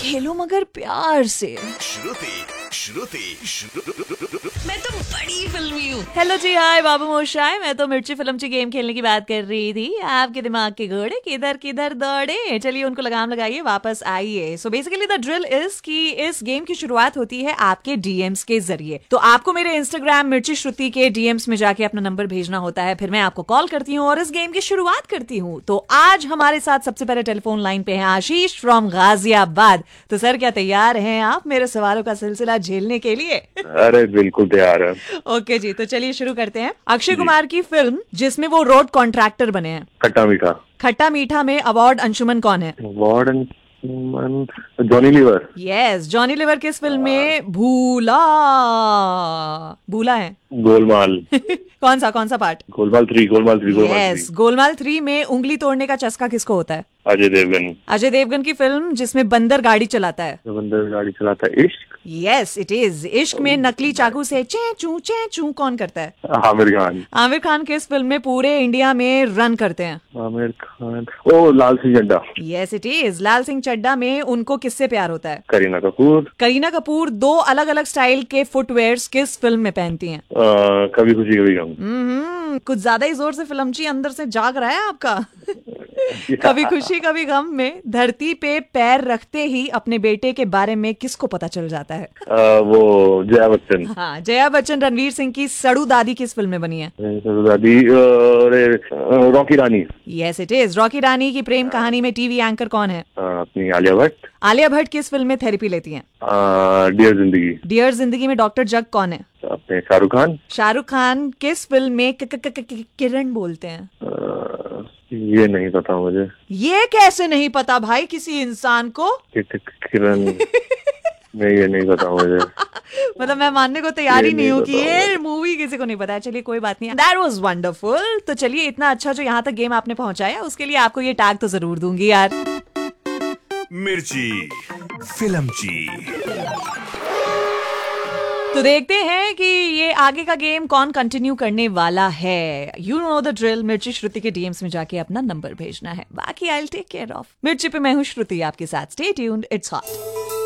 खेलो मगर प्यार से। मैं तो बड़ी फिल्मी हूँ। हेलो जी, हाय बाबू मोशाय। मैं तो मिर्ची फिल्म ची गेम खेलने की बात कर रही थी। आपके दिमाग के घोड़े किधर किधर दौड़े, चलिए उनको लगाम लगाइए, वापस आइए। So basically the drill is कि इस गेम की शुरुआत होती है आपके डीएम्स के जरिए। तो आपको मेरे इंस्टाग्राम मिर्ची श्रुति के डीएम्स में जाके अपना नंबर भेजना होता है, फिर मैं आपको कॉल करती हूँ और इस गेम की शुरुआत करती हूँ। तो आज हमारे साथ सबसे पहले टेलीफोन लाइन पे है आशीष फ्रॉम गाजियाबाद। तो सर, क्या तैयार हैं आप मेरे सवालों का सिलसिला झेलने के लिए? अरे बिल्कुल तैयार है। ओके जी, तो चलिए शुरू करते हैं। अक्षय कुमार की फिल्म जिसमें वो रोड कॉन्ट्रैक्टर बने हैं, खट्टा मीठा। खट्टा मीठा में अवार्ड अंशुमन कौन है? Warden Johnny liver. Yes, Johnny liver किस फिल्म में भूला भूला है? गोलमाल। कौन सा पार्ट? गोलमाल 3। यस, गोलमाल 3 में उंगली तोड़ने का चस्का किसको होता है? अजय देवगन। अजय देवगन की फिल्म जिसमें बंदर गाड़ी चलाता है। बंदर गाड़ी चलाता है, इश्क। Yes it is. इश्क में नकली चाकू से चे चू कौन करता है? आमिर खान। आमिर खान किस फिल्म में पूरे इंडिया में रन करते हैं? आमिर खान, ओ लाल Singh Chaddha. Yes it is. लाल सिंह चड्ढा में उनको किससे प्यार होता है? करीना कपूर। करीना कपूर दो अलग अलग स्टाइल के फुटवेयर्स किस फिल्म में पहनती हैं? कभी खुशी कभी गम। कुछ ज्यादा ही जोर से फिल्मची अंदर से जाग रहा है आपका। कभी खुशी कभी गम में धरती पे पैर रखते ही अपने बेटे के बारे में किसको पता चल जाता है? वो जया बच्चन। हाँ, जया बच्चन। रणवीर सिंह की सड़ू दादी किस फिल्म में बनी है? सड़ू दादी, Rocky Rani. Yes it is. Rocky रानी की प्रेम कहानी में टीवी एंकर कौन है? अपनी आलिया भट्ट। आलिया भट्ट किस फिल्म में थेरेपी लेती हैं? डियर जिंदगी। डियर जिंदगी में डॉक्टर जग कौन है? अपने शाहरुख खान। शाहरुख खान किस फिल्म में किरण बोलते हैं? ये नहीं पता मुझे। ये कैसे नहीं पता भाई किसी इंसान को? किरण। नहीं, ये नहीं पता मुझे। मतलब मैं मानने को तैयार ही नहीं हूँ कि ये मूवी किसी को नहीं पता है। चलिए कोई बात नहीं, दैट वाज वंडरफुल। तो चलिए, इतना अच्छा जो यहाँ तक गेम आपने पहुंचाया उसके लिए आपको ये टैग तो जरूर दूंगी यार। मिर्ची फिल्मची। तो देखते हैं कि ये आगे का गेम कौन कंटिन्यू करने वाला है। You know the drill. मिर्ची श्रुति के डीएम्स में जाके अपना नंबर भेजना है, बाकी I will take care of. मिर्ची पे मैं हूँ श्रुति आपके साथ। Stay tuned, it's hot.